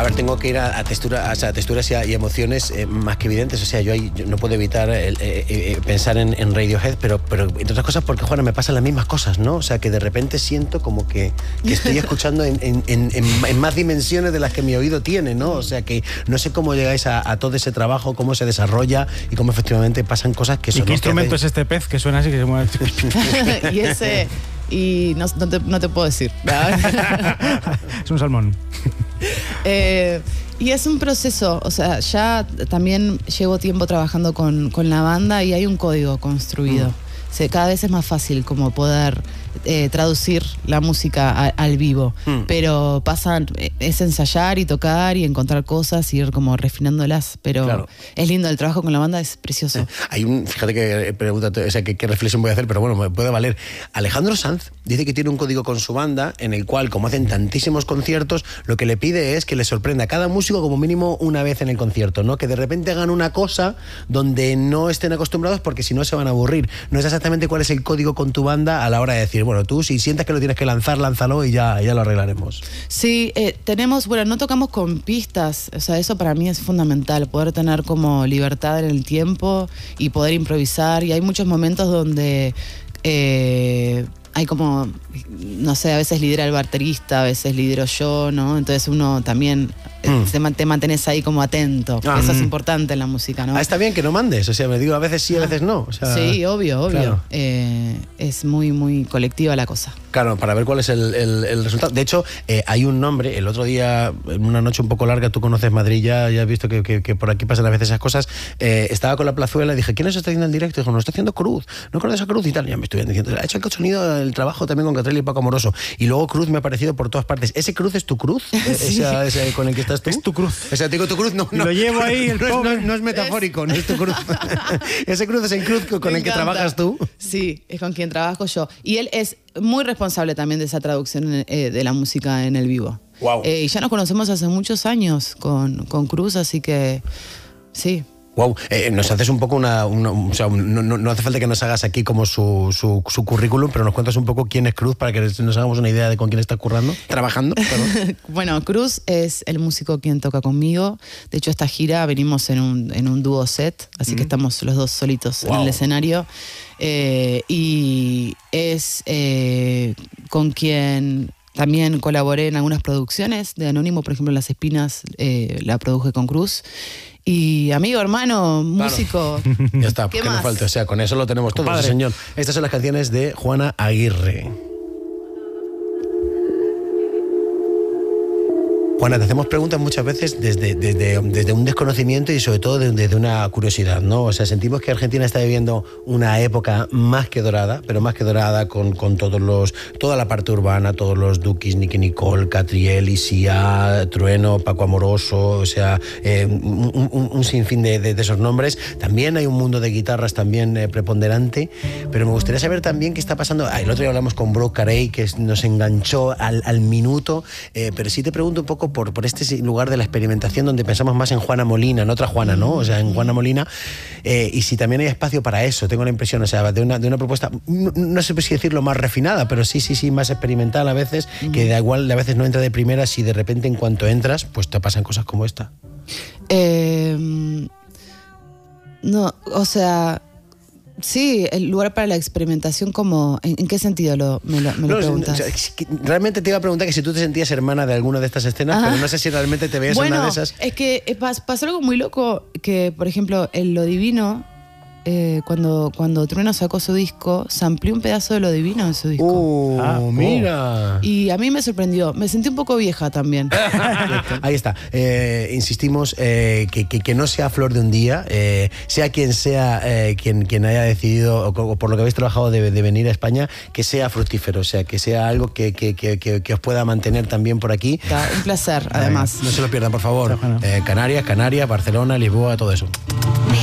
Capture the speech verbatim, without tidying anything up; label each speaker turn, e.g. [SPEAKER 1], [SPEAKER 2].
[SPEAKER 1] ver, tengo que ir a, a, textura, o sea, a texturas y, a, y emociones eh, más que evidentes. O sea, yo, ahí, yo no puedo evitar el, eh, eh, pensar en, en Radiohead, pero, pero entre otras cosas porque, Juana, me pasan las mismas cosas, ¿no? O sea, que de repente siento como que, que estoy escuchando en, en, en, en, en más dimensiones de las que mi oído tiene, ¿no? O sea, que no sé cómo llegáis a, a todo ese trabajo, cómo se desarrolla y cómo efectivamente pasan cosas que son...
[SPEAKER 2] ¿Y qué instrumento es este pez que suena así, que se mueve?
[SPEAKER 3] y ese... Y no, no, te, no te puedo decir.
[SPEAKER 2] Es un salmón.
[SPEAKER 3] Eh, y es un proceso, o sea, ya también llevo tiempo trabajando con, con la banda y hay un código construido. Mm. O sea, cada vez es más fácil como poder eh, traducir la música a, al vivo, mm. pero pasa, es ensayar y tocar y encontrar cosas y ir como refinándolas, pero claro. Es lindo, el trabajo con la banda es precioso.
[SPEAKER 1] Eh, hay un, fíjate que pregunta, o sea, que, qué reflexión voy a hacer, pero bueno, me puede valer. Alejandro Sanz dice que tiene un código con su banda en el cual, como hacen tantísimos conciertos, lo que le pide es que le sorprenda a cada músico como mínimo una vez en el concierto, ¿no? Que de repente hagan una cosa donde no estén acostumbrados porque si no se van a aburrir. No es exactamente cuál es el código con tu banda a la hora de decir, bueno, tú si sientes que lo tienes que lanzar, lánzalo y ya, ya lo arreglaremos.
[SPEAKER 3] Sí, eh, tenemos, bueno, no tocamos con pistas, o sea, eso para mí es fundamental, poder tener como libertad en el tiempo y poder improvisar, y hay muchos momentos donde... Eh, hay como, no sé, a veces lidera el baterista, a veces lidero yo, ¿no? Entonces uno también mm. se, te mantienes ahí como atento. Ah, Eso mm. es importante en la música, ¿no?
[SPEAKER 1] Ah, está bien que no mandes, o sea, me digo a veces sí, a veces no. O sea,
[SPEAKER 3] sí, obvio, obvio. Claro. Eh, es muy, muy colectiva la cosa.
[SPEAKER 1] Claro, para ver cuál es el, el, el resultado. De hecho, eh, hay un nombre, el otro día, en una noche un poco larga, tú conoces Madrid ya, ya has visto que, que, que por aquí pasan a veces esas cosas, eh, estaba con la Plazuela y dije, ¿quién es está haciendo el directo? Y dijo, no, está haciendo Cruz, ¿no conoces a Cruz? Y tal, y ya me estuvieron diciendo, ha hecho el sonido, el trabajo también con Catril y Paco Amoroso. Y luego Cruz me ha aparecido por todas partes. ¿Ese Cruz es tu Cruz? Sí. ¿Esa, ese con el que estás tú?
[SPEAKER 2] Es tu Cruz.
[SPEAKER 1] O sea, te digo tu Cruz, no, no.
[SPEAKER 2] Lo llevo ahí, el
[SPEAKER 1] no, no, no es metafórico, es... no es tu Cruz. Ese Cruz es el Cruz con me el encanta. Que trabajas tú.
[SPEAKER 3] Sí, es con quien trabajo yo. Y él es muy responsable también de esa traducción eh, de la música en el vivo.
[SPEAKER 1] Wow.
[SPEAKER 3] Eh, y ya nos conocemos hace muchos años con, con Cruz, así que sí.
[SPEAKER 1] Wow, eh, nos haces un poco una... una o sea, no, no, no hace falta que nos hagas aquí como su, su, su currículum, pero nos cuentas un poco quién es Cruz para que nos hagamos una idea de con quién está currando, trabajando.
[SPEAKER 3] Bueno, Cruz es el músico quien toca conmigo. De hecho, esta gira venimos en un, en un dúo set, así mm. que estamos los dos solitos wow. en el escenario. Eh, y es eh, con quien... También colaboré en algunas producciones de Anónimo, por ejemplo, Las Espinas eh, la produje con Cruz. Y amigo, hermano, músico.
[SPEAKER 1] Claro. Ya está, ¿qué nos falta? O sea, con eso lo tenemos todo, sí, señor. Estas son las canciones de Juana Aguirre. Juana, te hacemos preguntas muchas veces desde, desde, desde un desconocimiento y sobre todo desde, desde una curiosidad, ¿no? O sea, sentimos que Argentina está viviendo una época más que dorada, pero más que dorada con, con todos los, toda la parte urbana, todos los Dukis, Nicky Nicole, Catriel, Isia, Trueno, Paco Amoroso, o sea, eh, un, un, un sinfín de, de, de esos nombres. También hay un mundo de guitarras también eh, preponderante, pero me gustaría saber también qué está pasando. Ah, el otro día hablamos con Brooke Carey, que nos enganchó al, al minuto, eh, pero sí te pregunto un poco Por, por este lugar de la experimentación donde pensamos más en Juana Molina, en otra Juana, ¿no? O sea, en Juana Molina, eh, y si también hay espacio para eso, tengo la impresión, o sea, de una, de una propuesta, no, no sé si decirlo más refinada, pero sí, sí, sí, más experimental a veces, uh-huh. que da igual, a veces no entra de primera, si de repente en cuanto entras, pues te pasan cosas como esta.
[SPEAKER 3] Eh, no, o sea... Sí, el lugar para la experimentación, como, ¿en, en qué sentido lo, me lo, me lo no, preguntas?
[SPEAKER 1] O sea, es que realmente te iba a preguntar que si tú te sentías hermana de alguna de estas escenas, ah. pero no sé si realmente te veías
[SPEAKER 3] bueno,
[SPEAKER 1] en una de esas.
[SPEAKER 3] Es que pasó algo muy loco, que por ejemplo, en Lo Divino, eh, cuando, cuando Trueno sacó su disco, se amplió un pedazo de Lo Divino en su disco.
[SPEAKER 1] ¡Oh, ah, mira!
[SPEAKER 3] Y a mí me sorprendió, me sentí un poco vieja también.
[SPEAKER 1] Ahí está, eh, insistimos eh, que, que, que no sea flor de un día, eh, sea quien sea eh, quien, quien haya decidido, o, o por lo que habéis trabajado de, de venir a España, que sea fructífero, o sea, que sea algo que, que, que, que, que os pueda mantener también por aquí.
[SPEAKER 3] Está, un placer, además.
[SPEAKER 1] Eh, no se lo pierdan, por favor. Eh, Canarias, Canarias, Barcelona, Lisboa, todo eso.